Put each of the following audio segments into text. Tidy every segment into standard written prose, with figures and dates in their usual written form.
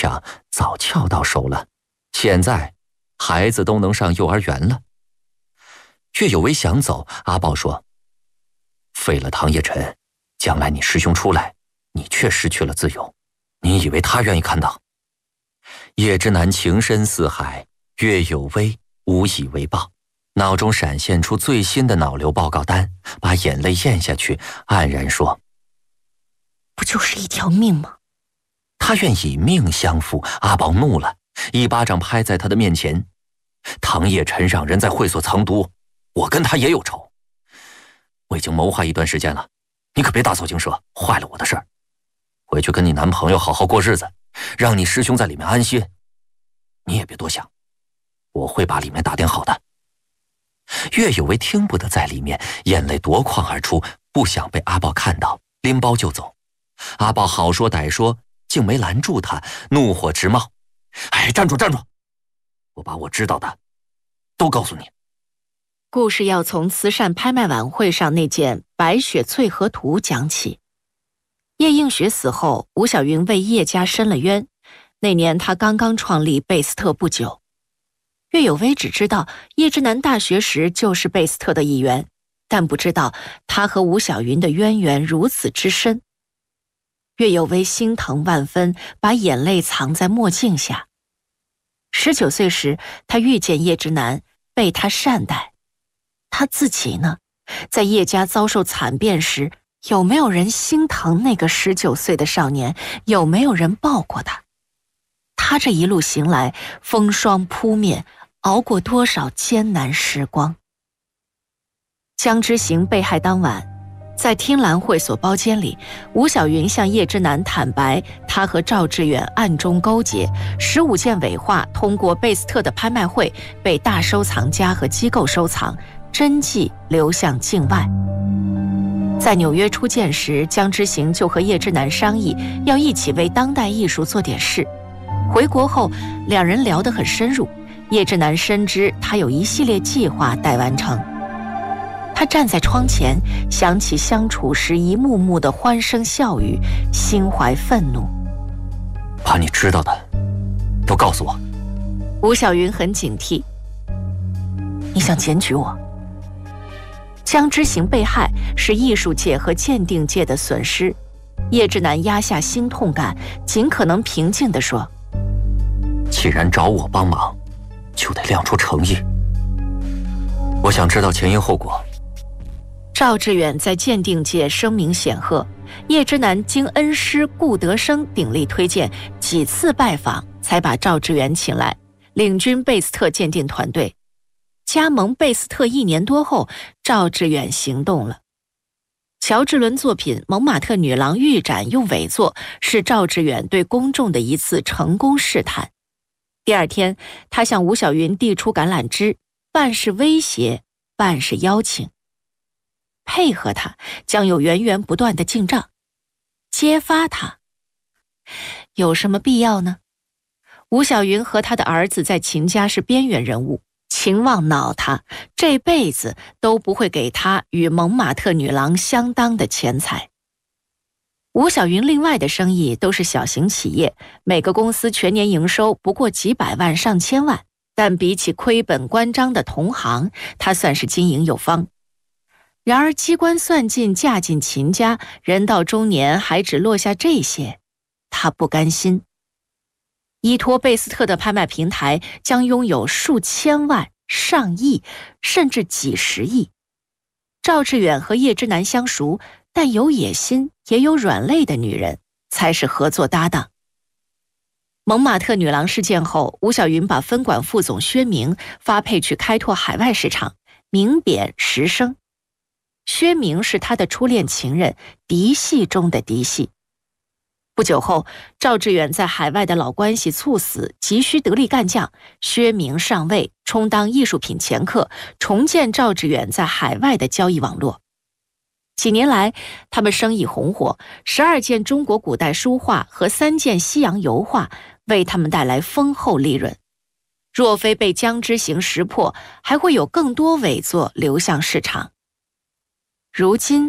墙早撬到手了，现在孩子都能上幼儿园了。岳有为想走，阿豹说：“废了唐叶辰，将来你师兄出来，你却失去了自由，你以为他愿意看到？”叶之南情深似海，岳有为无以为报，脑中闪现出最新的脑瘤报告单，把眼泪咽下去，黯然说：“ 不就是一条命吗？” 他愿以命相付。阿宝怒了，一巴掌拍在他的面前：“唐叶辰让人在会所藏毒，我跟他也有仇，我已经谋划一段时间了，你可别大错惊蛇，坏了我的事儿。回去跟你男朋友好好过日子，让你师兄在里面安心。你也别多想，我会把里面打点好的。”岳有为听不得在里面，眼泪夺眶而出，不想被阿豹看到，拎包就走。阿豹好说歹说，竟没拦住他，怒火直冒：“哎，站住站住！我把我知道的都告诉你。” 故事要从慈善拍卖晚会上那件白雪翠荷图讲起。叶映雪死后，吴小云为叶家申了冤。那年他刚刚创立贝斯特不久。岳有为只知道叶之南大学时就是贝斯特的一员，但不知道他和吴小云的渊源如此之深。岳有为心疼万分，把眼泪藏在墨镜下。19岁时，他遇见叶之南，被他善待。他自己呢，在叶家遭受惨变时，有没有人心疼那个19岁的少年？有没有人抱过他？他这一路行来，风霜扑面，熬过多少艰难时光。江之行被害当晚，在听兰会所包间里，吴小云向叶之南坦白，他和赵志远暗中勾结，15件伪画通过贝斯特的拍卖会被大收藏家和机构收藏，真迹流向境外。在纽约初见时，江之行就和叶之南商议，要一起为当代艺术做点事。回国后，两人聊得很深入，叶之南深知他有一系列计划待完成。他站在窗前，想起相处时一幕幕的欢声笑语，心怀愤怒。 把你知道的都告诉我。 吴小云很警惕：“你想检举我？”江之行被害是艺术界和鉴定界的损失。叶之南压下心痛感，尽可能平静地说：“ 既然找我帮忙，就得亮出诚意。我想知道前因后果。” 赵志远在鉴定界声名显赫，叶之南经恩师顾德生鼎力推荐，几次拜访才把赵志远请来，领军贝斯特鉴定团队。加盟贝斯特1年多后，赵志远行动了。乔治伦作品《蒙马特女郎》预展用伪作，是赵志远对公众的一次成功试探。第二天，他向吴小云递出橄榄枝，半是威胁，半是邀请。配合他将有源源不断的进账，揭发他有什么必要呢？吴小云和他的儿子在秦家是边缘人物，秦望恼他，这辈子都不会给他与蒙马特女郎相当的钱财。吴小云另外的生意都是小型企业，每个公司全年营收不过几百万上千万，但比起亏本关张的同行，他算是经营有方。然而机关算尽嫁进秦家，人到中年还只落下这些，他不甘心。依托贝斯特的拍卖平台将拥有数千万、上亿，甚至几十亿。赵志远和叶之南相熟，但有野心也有软肋的女人才是合作搭档。蒙马特女郎事件后，吴小云把分管副总薛明发配去开拓海外市场，名贬实声。薛明是他的初恋情人，嫡系中的嫡系。不久后，赵志远在海外的老关系猝死，急需得力干将，薛明上位，充当艺术品掮客，重建赵志远在海外的交易网络。几年来，他们生意红火，12件中国古代书画和3件西洋油画为他们带来丰厚利润。若非被江之行识破，还会有更多伪作流向市场。如今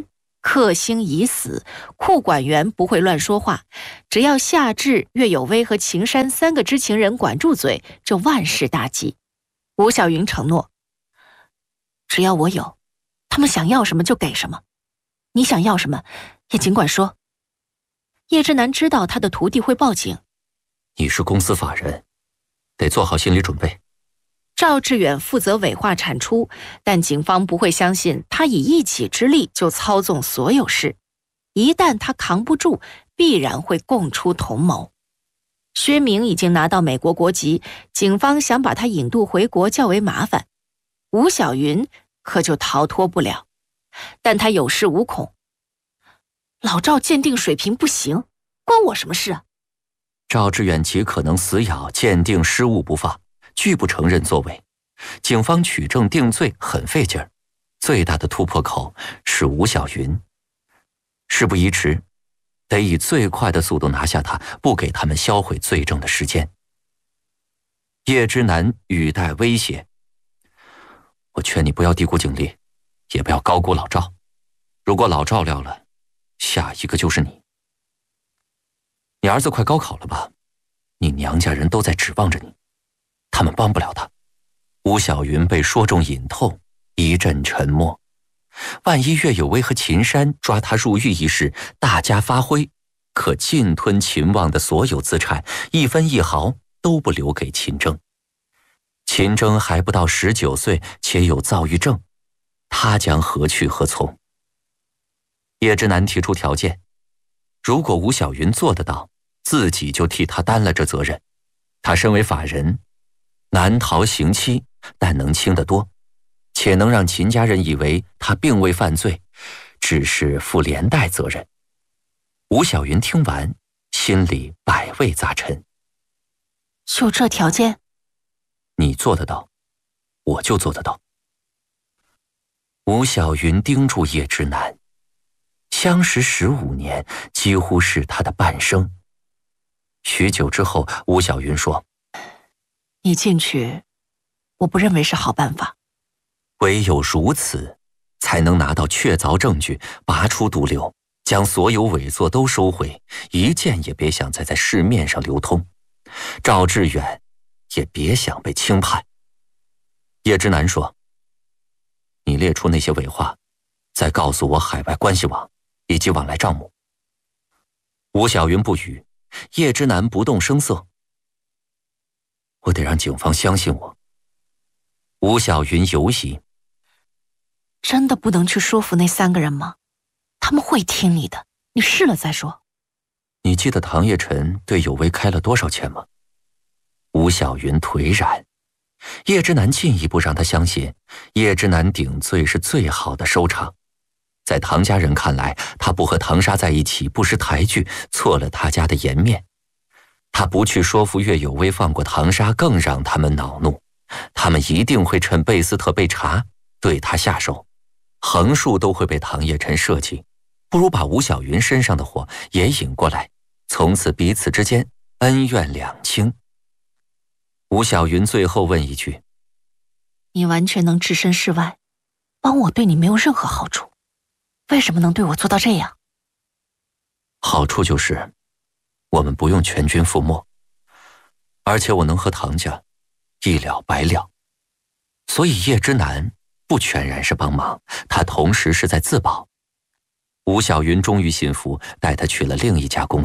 克星已死，库管员不会乱说话，只要夏至、岳有为和秦山3个知情人管住嘴，就万事大吉。吴小云承诺，只要我有，他们想要什么就给什么，你想要什么也尽管说。叶之南知道他的徒弟会报警， 你是公司法人，得做好心理准备。 赵志远负责伪化产出，但警方不会相信他以一己之力就操纵所有事，一旦他扛不住，必然会供出同谋。薛明已经拿到美国国籍，警方想把他引渡回国较为麻烦，吴小云可就逃脱不了，但他有恃无恐。老赵鉴定水平不行，关我什么事啊？ 赵志远极可能死咬鉴定失误不放，拒不承认作为。警方取证定罪很费劲儿，最大的突破口是吴小云。事不宜迟，得以最快的速度拿下他，不给他们销毁罪证的时间。叶之南语带威胁：我劝你不要低估警力，也不要高估老赵。如果老赵撂了，下一个就是你。你儿子快高考了吧？你娘家人都在指望着你，他们帮不了他。吴小云被说中隐透，一阵沉默。万一岳有为和秦山抓他入狱一事大加发挥，可尽吞秦望的所有资产，一分一毫都不留给秦征。秦征还不到19岁，且有躁郁症，他将何去何从？叶之南提出条件，如果吴小云做得到，自己就替他担了这责任。他身为法人，难逃刑期，但能轻得多，且能让秦家人以为他并未犯罪，只是负连带责任。吴小云听完，心里百味杂陈。 就这条件？ 你做得到，我就做得到。吴小云盯住叶之南，相识15年，几乎是他的半生。许久之后，吴小云说： 你进去，我不认为是好办法。 唯有如此，才能拿到确凿证据，拔出毒瘤，将所有伪作都收回，一件也别想再在市面上流通。赵志远也别想被轻判。叶之南说：你列出那些伪话，再告诉我海外关系网以及往来账目。吴小云不语，叶之南不动声色。我得让警方相信我。吴小云犹疑： 真的不能去说服那3个人吗？他们会听你的，你试了再说。 你记得唐叶晨对有为开了多少钱吗？吴小云颓然。叶之南进一步让他相信，叶之南顶罪是最好的收场。在唐家人看来，他不和唐莎在一起不识抬举，错了他家的颜面。他不去说服岳有为放过唐莎，更让他们恼怒。他们一定会趁贝斯特被查，对他下手，横竖都会被唐叶晨设计。不如把吴小云身上的火也引过来，从此彼此之间恩怨两清。吴小云最后问一句： 你完全能置身事外，帮我对你没有任何好处，为什么能对我做到这样？ 好处就是我们不用全军覆没，而且我能和唐家一了百了。所以叶之南不全然是帮忙，他同时是在自保。吴小云终于信服，带他去了另一家公司。